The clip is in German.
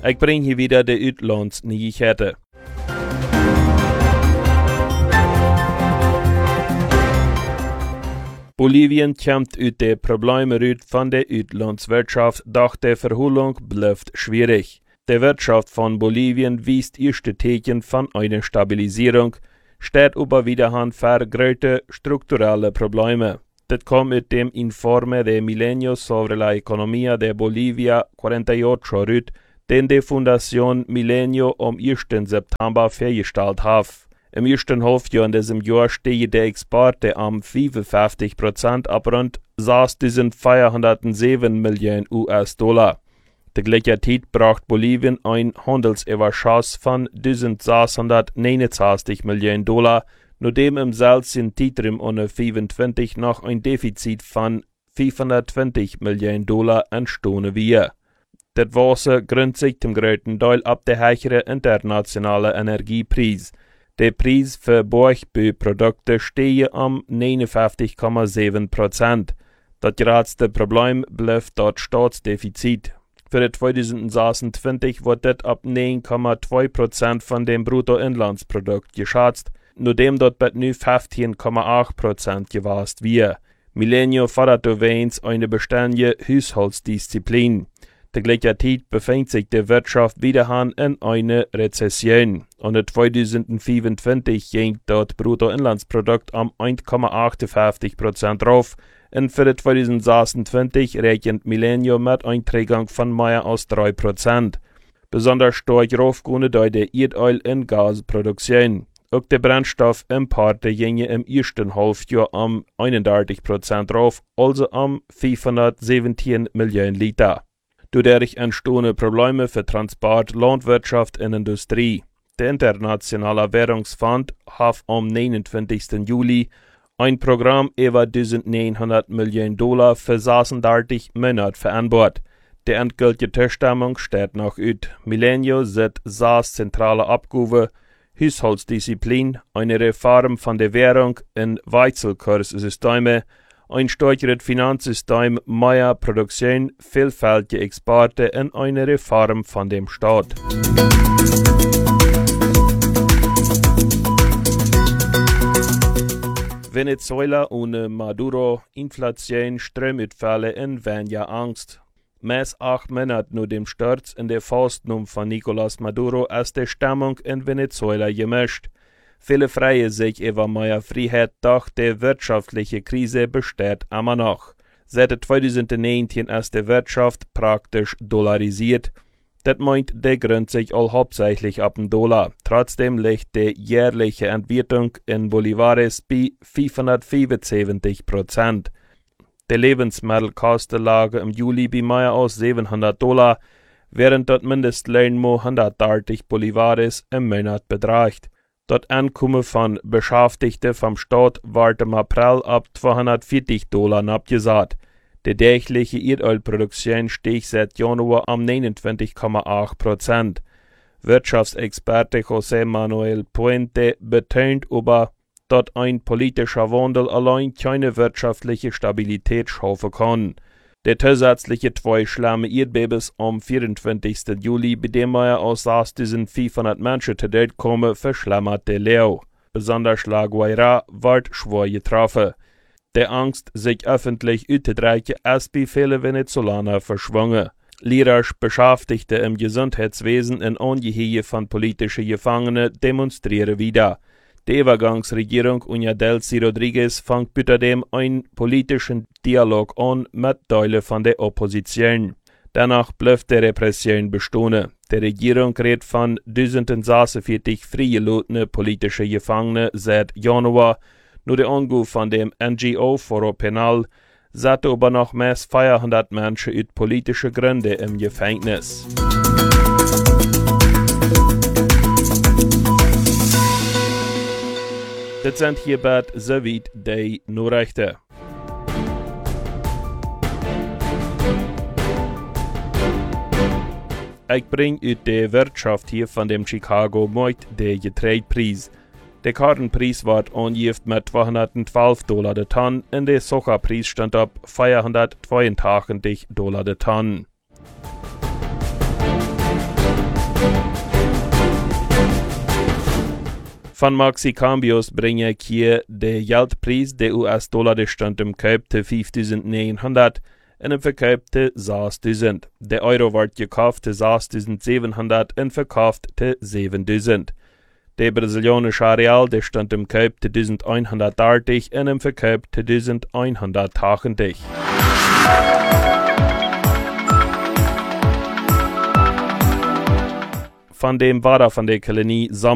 Ich bring hier wieder de Uitlandsnyheiten. Bolivien kommt uit de Probleme uit van de Uitlandswirtschaft, doch de Verholung bleibt schwierig. Die Wirtschaft von Bolivien weist erste Zeichen von einer Stabilisierung, steht aber wiederhand vergrößerte strukturelle Probleme. Das kommt mit dem Informe de Milenio sobre la Economía de Bolivia 48 ut, den die Fundación Milenio am 1. September vorgestellt hat. Im ersten Halbjahr in diesem Jahr stehen die Exporte am 55% ab rund 6.407 Millionen US-Dollar. Der gleiche Zeit braucht Bolivien ein Handelsüberschuss von 1.669 Millionen Dollar, nachdem im selben Zeitraum ohne 25 noch ein Defizit von 520 Millionen Dollar entstanden wäre. Das Wasser gründet sich zum größten Teil ab der höheren internationalen Energiepreis. Der Preis für Bergbauprodukte stehe am 59,7%. Das größte Problem bleibt das Staatsdefizit. Für 2026 wird das ab 9,2% von dem Bruttoinlandsprodukt geschätzt, nachdem dort bei nu 15,8% gewast wird. Milenio fordert übrigens eine beständige Haushaltsdisziplin. Der gleiche Zeit befindet sich die Wirtschaft wiederhand in einer Rezession. Und 2025 ging das Bruttoinlandsprodukt am 1,58% drauf. Und für 2026 rechnet Milenio mit Einträgen von mehr als 3%. Besonders stark raufgehen durch die Erdöl- und Gasproduktion. Auch die Brennstoffimporte gingen im ersten Halbjahr am 31% drauf, also am 517 Millionen Liter. Dadurch entstehen Probleme für Transport, Landwirtschaft und Industrie. Der Internationale Währungsfonds hat am 29. Juli ein Programm über 1.900 Millionen Dollar für 36 Monate vereinbart. Die endgültige Zustimmung steht noch aus. Milenio sieht 6 zentrale Abgaben, Haushaltsdisziplin, eine Reform von der Währung in Wechselkurssysteme, ein stärkeres Finanzsystem, mehr Produktion, vielfältige Exporte und eine Reform von dem Staat. Venezuela ohne Maduro, Inflation, Stromausfälle und weniger Angst. Mehr 8 Monate nach dem Sturz in der Festnahme von Nicolás Maduro ist die Stimmung in Venezuela gemischt. Viele freuen sich über mehr Freiheit, doch die wirtschaftliche Krise besteht immer noch. Seit 2019 ist die Wirtschaft praktisch dollarisiert. Das meint, der gründet sich all hauptsächlich ab dem Dollar. Trotzdem liegt die jährliche Entwertung in Bolivares bei 575%. Die Lebensmittelkosten lagen im Juli bei mehr als $700, während das Mindestlohn 130 Bolivares im Monat beträgt. Das Einkommen von Beschäftigten vom Staat wird im April ab $240 abgesagt. Die tägliche Erdölproduktion stieg seit Januar um 29,8%. Wirtschaftsexperte José Manuel Puente betont aber, dass ein politischer Wandel allein keine wirtschaftliche Stabilität schaffen kann. Der zusätzliche 2 schlimme Erdbebens am 24. Juli, bei dem mehr als 6.500 Menschen zu Tod kommen, verschlimmerte Leo. Besonders La Guaira wird schwer getroffen. Die Angst, sich öffentlich auszudrücken, ist bei vielen Venezolanern verschwungen. Lehrers, Beschäftigte im Gesundheitswesen und Angehörige von politischen Gefangenen demonstrieren wieder. Die Übergangsregierung unter Delcy Rodriguez fängt außerdem einen politischen Dialog an mit Teilen von der Opposition. Danach bleibt die Repression bestehen. Die Regierung redet von 1046 freigelatenen politischen Gefangenen seit Januar. Nur der Anruf von dem NGO Foro Penal satte aber noch mehr als 400 Menschen aus politischen Gründen im Gefängnis. Das sind hierbei soweit die Nachrichten. Ich bringe aus der Wirtschaft hier von dem Chicago Markt den Getreidepreis. Der Kartenpreis wird angegeben mit $212 der Tonne und der Sojapreis stand auf $482 der Tonne. Van Maxi-Cambios bringe ik hier de Geldprijs, de US-dollar, de stond im Kauf te 5.900 en im Verkauf te 6.000. De Euro wordt gekauft te 6.700 en verkauft te 7.000. De Brasilianische Real, de stond im Kauf te 1.130 en im Verkauf te 1.180. Van dem Vader van de Kolonie